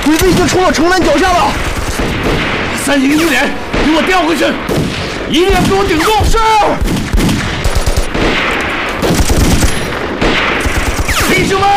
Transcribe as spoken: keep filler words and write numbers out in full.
鬼子已经冲到城南脚下了。 三营一连，给我调回去，一定要给我顶住！ 是。 弟兄们，